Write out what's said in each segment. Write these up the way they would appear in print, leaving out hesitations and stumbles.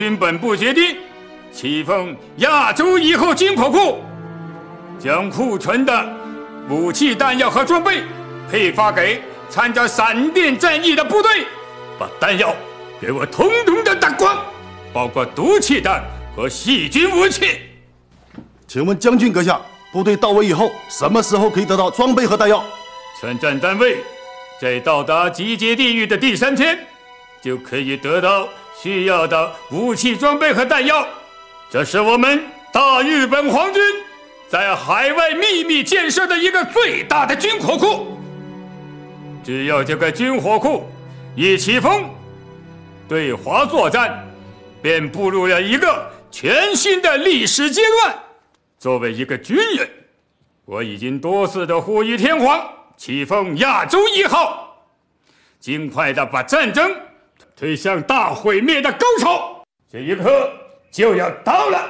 军本部决定，启封亚洲1号军火库，将库存的武器、弹药和装备配发给参加闪电战役的部队，把弹药给我统统的打光，包括毒气弹和细菌武器。 请问将军阁下，部队到位以后，什么时候可以得到装备和弹药？ 参战单位在到达集结地域的第3天，就可以得到需要的武器装备和弹药。这是我们大日本皇军在海外秘密建设的一个最大的军火库。只要这个军火库一启封，对华作战便步入了一个全新的历史阶段。作为一个军人，我已经多次的呼吁天皇启封亚洲1号，尽快的把战争推向大毁灭的高潮。这一刻就要到了。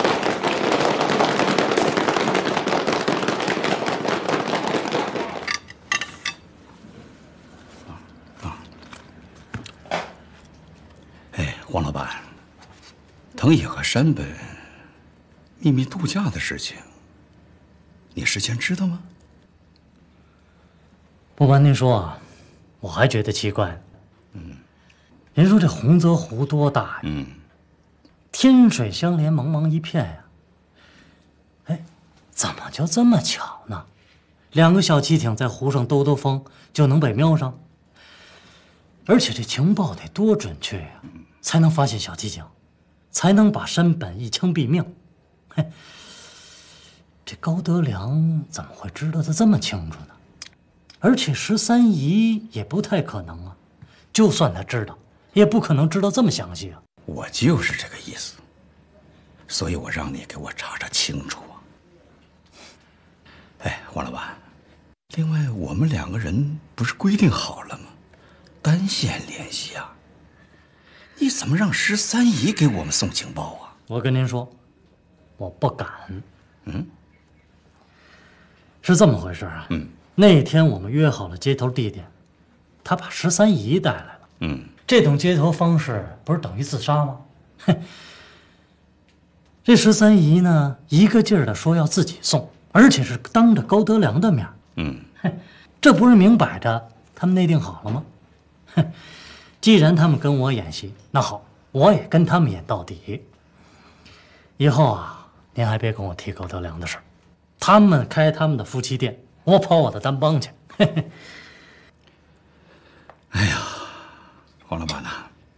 哎，黄老板，藤野和山本秘密度假的事情，你事先知道吗？ 不瞒您说啊，我还觉得奇怪。您说这洪泽湖多大呀？天水相连，茫茫一片呀。哎，怎么就这么巧呢？2个小汽艇在湖上兜兜风就能被瞄上？而且这情报得多准确呀，才能发现小机警，才能把山本一枪毙命。嘿，这高德良怎么会知道的这么清楚呢？而且13姨也不太可能啊，就算他知道，也不可能知道这么详细啊。 我就是这个意思，所以我让你给我查查清楚啊。哎，黄老板，另外我们2个人不是规定好了吗？单线联系啊，你怎么让13姨给我们送情报啊？ 我跟您说，我不敢。是这么回事啊。那天我们约好了接头地点，他把13姨带来了。这种接头方式不是等于自杀吗？这13姨呢，一个劲儿的说要自己送，而且是当着高德良的面。这不是明摆着他们内定好了吗？既然他们跟我演戏，那好，我也跟他们演到底。以后啊，您还别跟我提高德良的事儿，他们开他们的夫妻店，我跑我的单帮去。 哎呀，黄老板呐，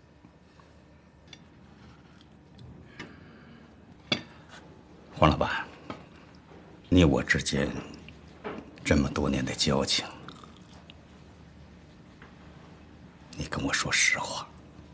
黄老板，你我之间这么多年的交情，你跟我说实话。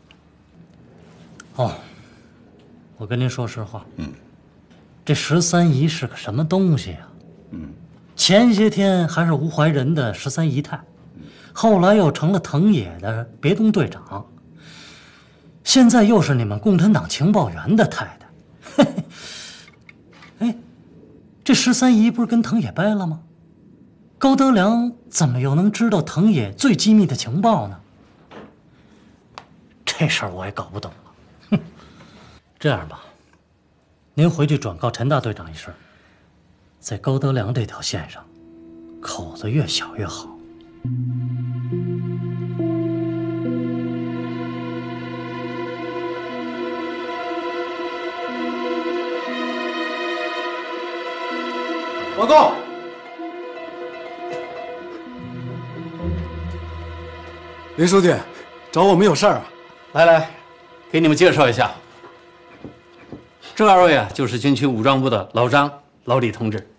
哦，我跟您说实话，这13姨是个什么东西啊？前些天还是吴怀仁的13姨太，后来又成了藤野的别动队长，现在又是你们共产党情报员的太太。哎，这13姨不是跟藤野掰了吗？高德良怎么又能知道藤野最机密的情报呢？这事儿我也搞不懂了。这样吧，您回去转告陈大队长一声，在高德良这条线上，口子越小越好。 报告。林书记，找我们有事儿啊？ 来，给你们介绍一下，这2位啊，就是军区武装部的老张、老李同志。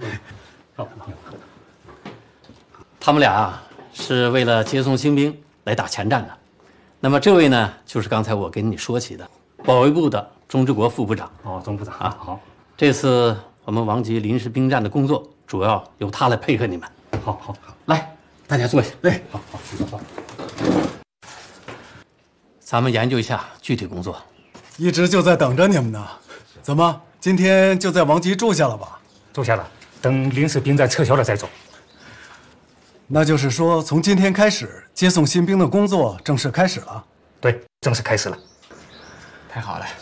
他们俩啊，是为了接送新兵来打前站的。那么这位呢，就是刚才我跟你说起的保卫部的钟之国副部长。 钟部长啊，好。 这次我们王集临时兵站的工作，主要由他来配合你们。好，来，大家坐下。 好，知道。 咱们研究一下具体工作。 一直就在等着你们呢。怎么，今天就在王集住下了吧？ 住下了，等临时兵站撤销了再走。 那就是说，从今天开始，接送新兵的工作正式开始了。 对，正式开始了。 太好了，